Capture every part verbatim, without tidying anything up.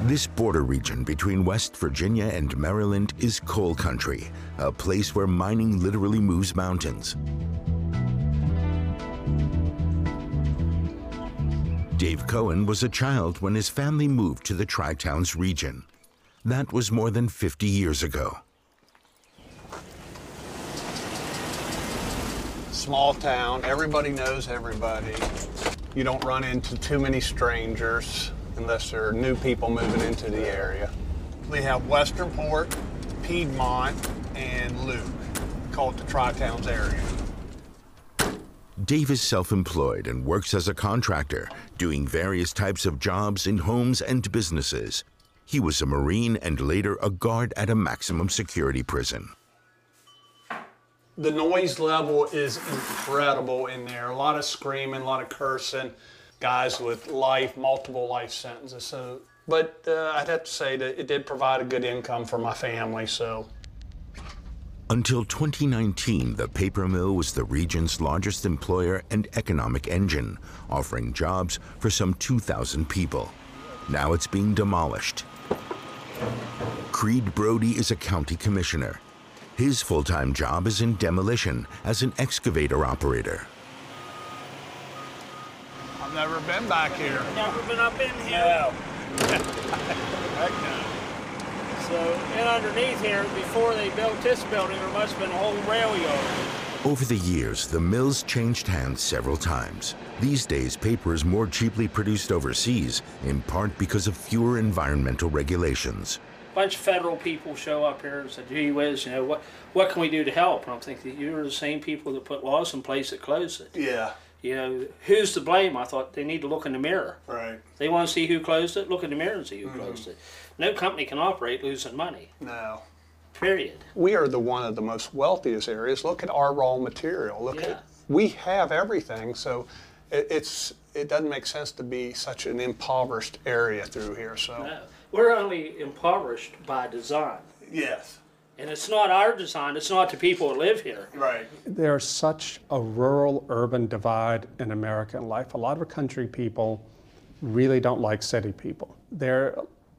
This border region between West Virginia and Maryland is coal country, a place where mining literally moves mountains. Dave Cohen was a child when his family moved to the Tri-Towns region. That was more than fifty years ago. Small town, everybody knows everybody. You don't run into too many strangers unless there are new people moving into the area. We have Westernport, Piedmont, and Luke, call it the Tri-Towns area. Dave is self-employed and works as a contractor, doing various types of jobs in homes and businesses. He was a Marine and later a guard at a maximum security prison. The noise level is incredible in there. A lot of screaming, a lot of cursing, guys with life, multiple life sentences. So, but uh, I'd have to say that it did provide a good income for my family, so. Until twenty nineteen, the paper mill was the region's largest employer and economic engine, offering jobs for some two thousand people. Now it's being demolished. Creed Brody is a county commissioner. His full-time job is in demolition as an excavator operator. I've never been back here. Never been up in here. No. So, and underneath here, before they built this building, there must have been a whole rail yard. Over the years, the mill's changed hands several times. These days, paper is more cheaply produced overseas, in part because of fewer environmental regulations. A bunch of federal people show up here and say, gee whiz, you know, what, what can we do to help? And I'm thinking, you're the same people that put laws in place that closed it. Yeah. You know, who's to blame? I thought they need to look in the mirror. Right. They want to see who closed it, look in the mirror and see who Mm-hmm. closed it. No company can operate losing money. No. Period. We are the one of the most wealthiest areas. Look at our raw material. Look Yeah. at, we have everything, so it, it's, it doesn't make sense to be such an impoverished area through here, so. No. We're only impoverished by design. Yes. And it's not our design, it's not the people that live here. Right. There's such a rural-urban divide in American life. A lot of our country people really don't like city people. They're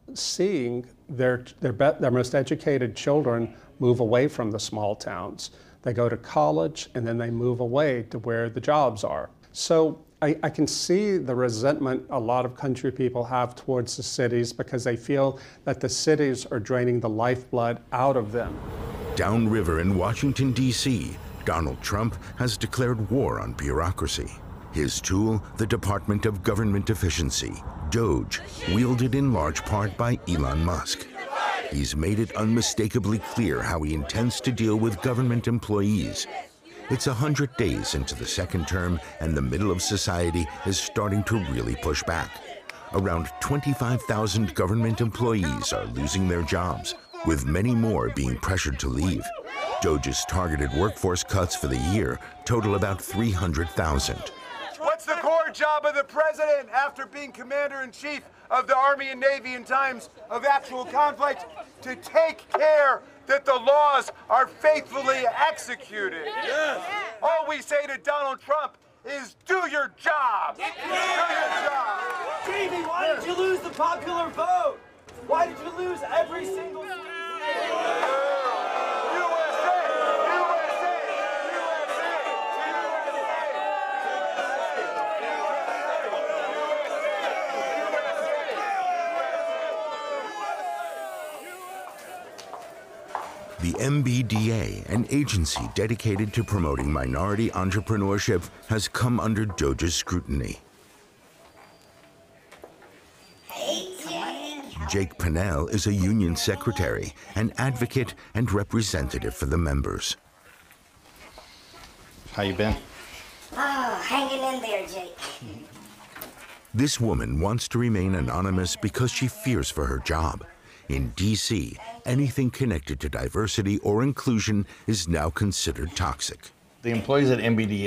seeing their, their, be their most educated children move away from the small towns. They go to college and then they move away to where the jobs are. So I, I can see the resentment a lot of country people have towards the cities because they feel that the cities are draining the lifeblood out of them. Downriver in Washington, D C, Donald Trump has declared war on bureaucracy. His tool, the Department of Government Efficiency, DOGE, wielded in large part by Elon Musk. He's made it unmistakably clear how he intends to deal with government employees. It's a hundred days into the second term, and the middle of society is starting to really push back. Around twenty-five thousand government employees are losing their jobs, with many more being pressured to leave. DOGE's targeted workforce cuts for the year total about three hundred thousand. What's the core job of the president after being commander-in-chief of the Army and Navy in times of actual conflict? To take care that the laws are faithfully executed. Yes. All we say to Donald Trump is do your job. Do your job. Davey, why did you lose the popular vote? Why did you lose every single seat? The M B D A, an agency dedicated to promoting minority entrepreneurship, has come under DOGE's scrutiny. Jake Pennell is a union secretary, an advocate and representative for the members. How you been? Oh, hanging in there, Jake. This woman wants to remain anonymous because she fears for her job. In D C, anything connected to diversity or inclusion is now considered toxic. The employees at M B D A